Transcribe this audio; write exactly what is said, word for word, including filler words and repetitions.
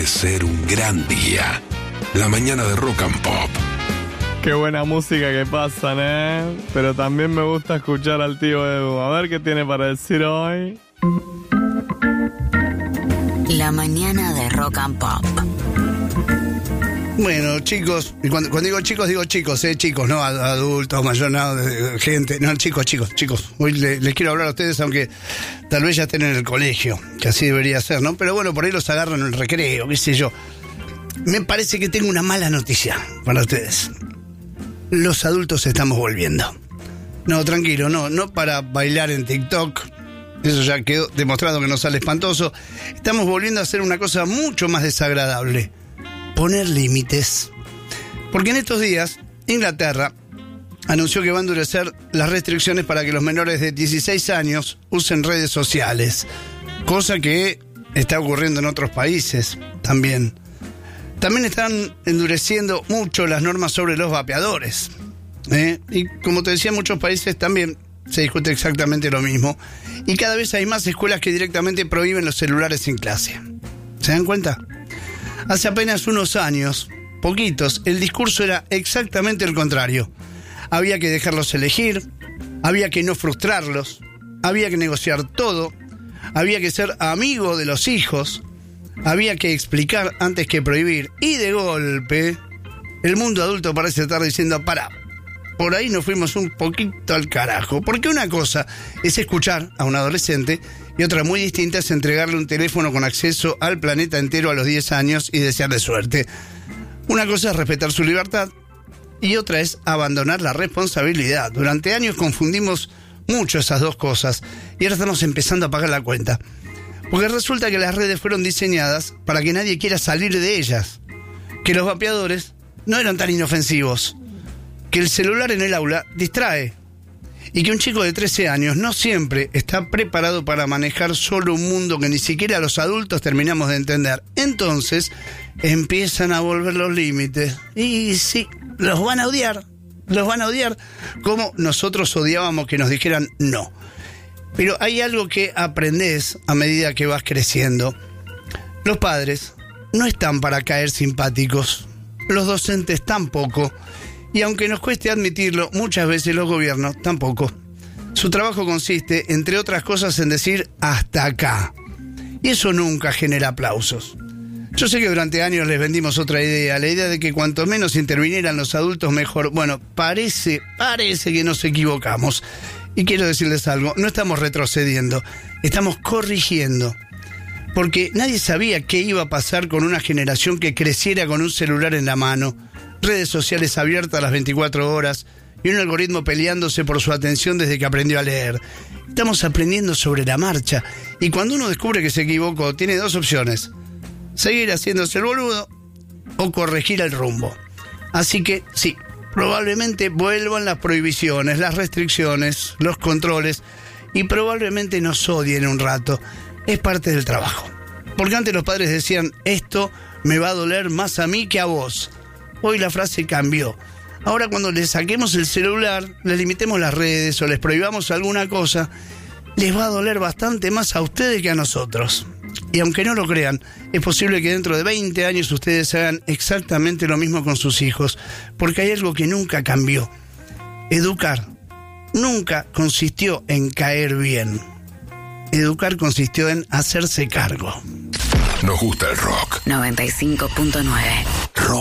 ser un gran día. La mañana de Rock and Pop. Qué buena música que pasan, ¿eh? Pero también me gusta escuchar al tío Edu. A ver qué tiene para decir hoy. La mañana de Rock and Pop. Bueno, chicos, y cuando, cuando digo chicos, digo chicos, ¿eh? Chicos, no adultos, mayores, no, de, gente, no, chicos, chicos, chicos. Hoy le, les quiero hablar a ustedes, aunque tal vez ya estén en el colegio, que así debería ser, ¿no? Pero bueno, por ahí los agarran en el recreo, qué sé yo. Me parece que tengo una mala noticia para ustedes. Los adultos estamos volviendo. No, tranquilo, no, no para bailar en TikTok. Eso ya quedó demostrado que nos sale espantoso. Estamos volviendo a hacer una cosa mucho más desagradable. Poner límites. Porque en estos días, Inglaterra anunció que va a endurecer las restricciones para que los menores de dieciséis años usen redes sociales. Cosa que está ocurriendo en otros países también. También están endureciendo mucho las normas sobre los vapeadores. ¿eh? Y como te decía, en muchos países también se discute exactamente lo mismo. Y cada vez hay más escuelas que directamente prohíben los celulares en clase. ¿Se dan cuenta? Hace apenas unos años, poquitos, el discurso era exactamente el contrario. Había que dejarlos elegir, había que no frustrarlos, había que negociar todo, había que ser amigo de los hijos, había que explicar antes que prohibir. Y de golpe, el mundo adulto parece estar diciendo, pará, por ahí nos fuimos un poquito al carajo. Porque una cosa es escuchar a un adolescente y otra muy distinta es entregarle un teléfono con acceso al planeta entero a los diez años y desearle suerte. Una cosa es respetar su libertad y otra es abandonar la responsabilidad. Durante años confundimos mucho esas dos cosas y ahora estamos empezando a pagar la cuenta. Porque resulta que las redes fueron diseñadas para que nadie quiera salir de ellas. Que los vapeadores no eran tan inofensivos. Que el celular en el aula distrae. Y que un chico de trece años no siempre está preparado para manejar solo un mundo que ni siquiera los adultos terminamos de entender. Entonces empiezan a volver los límites. Y sí, los van a odiar. Los van a odiar como nosotros odiábamos que nos dijeran no. Pero hay algo que aprendés a medida que vas creciendo. Los padres no están para caer simpáticos. Los docentes tampoco. Y aunque nos cueste admitirlo, muchas veces los gobiernos tampoco. Su trabajo consiste, entre otras cosas, en decir hasta acá. Y eso nunca genera aplausos. Yo sé que durante años les vendimos otra idea, la idea de que cuanto menos intervinieran los adultos mejor. Bueno, parece, parece que nos equivocamos. Y quiero decirles algo, no estamos retrocediendo, estamos corrigiendo. Porque nadie sabía qué iba a pasar con una generación que creciera con un celular en la mano, redes sociales abiertas las veinticuatro horas y un algoritmo peleándose por su atención desde que aprendió a leer. Estamos aprendiendo sobre la marcha y cuando uno descubre que se equivocó, tiene dos opciones: seguir haciéndose el boludo o corregir el rumbo. Así que sí, probablemente vuelvan las prohibiciones, las restricciones, los controles y probablemente nos odien un rato. Es parte del trabajo. Porque antes los padres decían, esto me va a doler más a mí que a vos. Hoy la frase cambió. Ahora cuando les saquemos el celular, les limitemos las redes o les prohibamos alguna cosa, les va a doler bastante más a ustedes que a nosotros. Y aunque no lo crean, es posible que dentro de veinte años ustedes hagan exactamente lo mismo con sus hijos, porque hay algo que nunca cambió. Educar nunca consistió en caer bien. Educar consistió en hacerse cargo. Nos gusta el rock. noventa y cinco punto nueve